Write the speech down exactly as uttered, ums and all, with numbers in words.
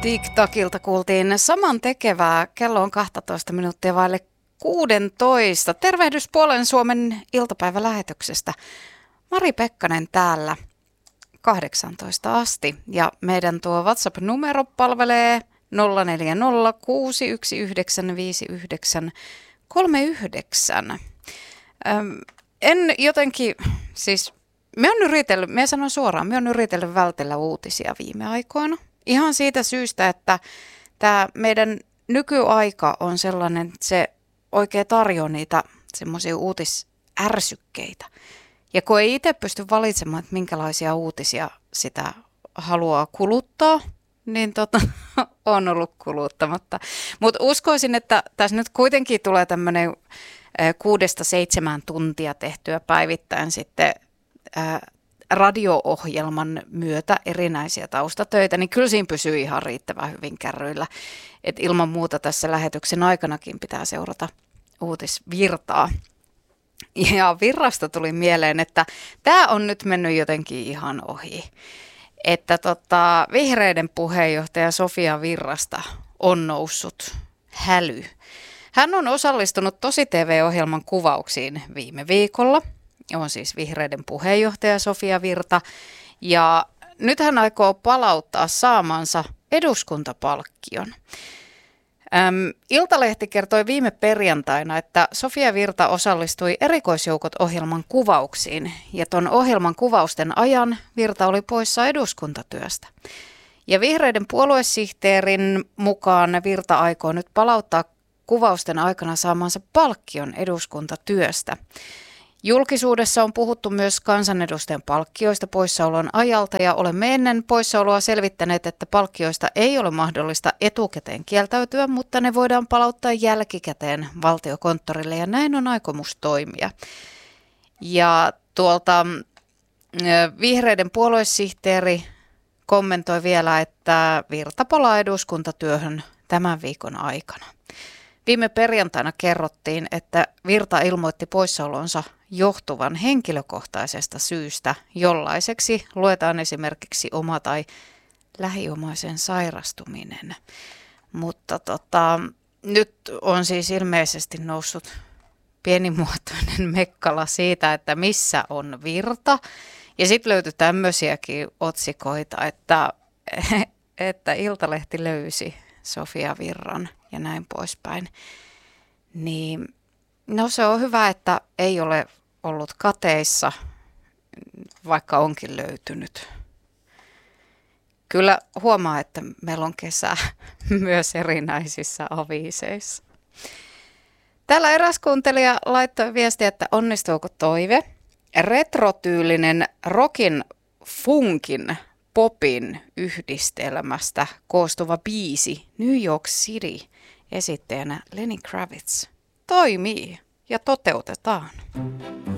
TikTokilta kuultiin saman tekevää. Kello on kaksitoista minuuttia vaille kuusitoista. Tervehdys Puolen Suomen iltapäivälähetyksestä. Mari Pekkanen täällä kahdeksantoista asti. Ja meidän tuo WhatsApp-numero palvelee nolla neljä nolla kuusi yksi yhdeksän viisi yhdeksän kolme yhdeksän. Öm, en jotenkin, siis me on yritellyt, me sanon suoraan, me on yritellyt vältellä uutisia viime aikoina. Ihan siitä syystä, että tämä meidän nykyaika on sellainen, että se oikein tarjoaa niitä semmoisia uutisärsykkeitä. Ja kun ei itse pysty valitsemaan, että minkälaisia uutisia sitä haluaa kuluttaa, niin tota, on ollut kuluttamatta. Mutta uskoisin, että tässä nyt kuitenkin tulee tämmöinen kuudesta seitsemään tuntia tehtyä päivittäin sitten ää, radio-ohjelman myötä erinäisiä taustatöitä, niin kyllä siinä pysyy ihan riittävän hyvin kärryillä. Et ilman muuta tässä lähetyksen aikanakin pitää seurata uutisvirtaa. Ja virrasta tuli mieleen, että tämä on nyt mennyt jotenkin ihan ohi. Että tota, vihreiden puheenjohtaja Sofia Virrasta on noussut häly. Hän on osallistunut Tosi T V-ohjelman kuvauksiin viime viikolla. On siis vihreiden puheenjohtaja Sofia Virta. Ja nyt hän aikoo palauttaa saamansa eduskuntapalkkion. Äm, Iltalehti kertoi viime perjantaina, että Sofia Virta osallistui erikoisjoukot ohjelman kuvauksiin. Ja ton ohjelman kuvausten ajan Virta oli poissa eduskuntatyöstä. Ja vihreiden puoluesihteerin mukaan Virta aikoo nyt palauttaa kuvausten aikana saamansa palkkion eduskuntatyöstä. Julkisuudessa on puhuttu myös kansanedustajan palkkioista poissaolon ajalta ja olemme ennen poissaoloa selvittäneet, että palkkioista ei ole mahdollista etukäteen kieltäytyä, mutta ne voidaan palauttaa jälkikäteen valtiokonttorille ja näin on aikomus toimia. Ja tuolta vihreiden puoluesihteeri kommentoi vielä, että Virta palaa eduskuntatyöhön tämän viikon aikana. Viime perjantaina kerrottiin, että Virta ilmoitti poissaolonsa johtuvan henkilökohtaisesta syystä, jollaiseksi luetaan esimerkiksi oma tai lähiomaisen sairastuminen. Mutta tota, nyt on siis ilmeisesti noussut pienimuotoinen mekkala siitä, että missä on Virta. Ja sitten löytyi tämmöisiäkin otsikoita, että, että Iltalehti löysi Sofia Virran ja näin poispäin. Niin, no se on hyvä, että ei ole ollut kateissa, vaikka onkin löytynyt. Kyllä huomaa, että meillä on kesä myös erinäisissä aviiseissa. Täällä eräs kuuntelija laittoi viestiä, että onnistuuko toive. Retrotyylinen rockin, funkin, popin yhdistelmästä koostuva biisi New York City esittäjänä Lenny Kravitz toimii ja toteutetaan.